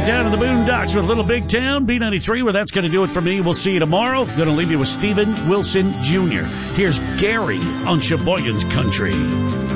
on down to the Boondocks with Little Big Town, B93, where that's going to do it for me. We'll see you tomorrow. Going to leave you with Stephen Wilson Jr. Here's Gary on Sheboygan's Country.